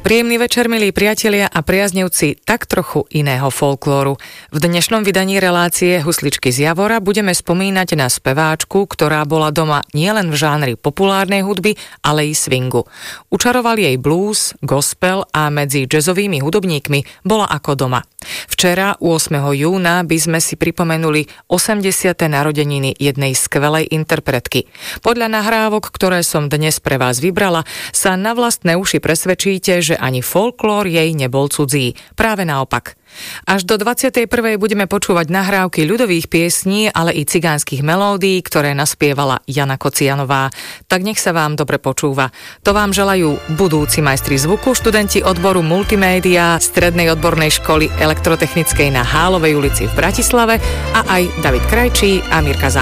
Príjemný večer, milí priatelia a priaznivci tak trochu iného folklóru. V dnešnom vydaní relácie Husličky z Javora budeme spomínať na speváčku, ktorá bola doma nielen v žánri populárnej hudby, ale i swingu. Učaroval jej blues, gospel a medzi jazzovými hudobníkmi bola ako doma. Včera, 8. júna, by sme si pripomenuli 80. narodeniny jednej skvelej interpretky. Podľa nahrávok, ktoré som dnes pre vás vybrala, sa na vlastné uši presvedčíte, že ani folklór jej nebol cudzí. Práve naopak. Až do 21. budeme počúvať nahrávky ľudových piesní, ale i cigánskych melódií, ktoré naspievala Jana Kocianová. Tak nech sa vám dobre počúva. To vám želajú budúci majstri zvuku, študenti odboru multimédia Strednej odbornej školy elektrotechnickej na Hálovej ulici v Bratislave a aj David Krajčí a Mirka Zámková.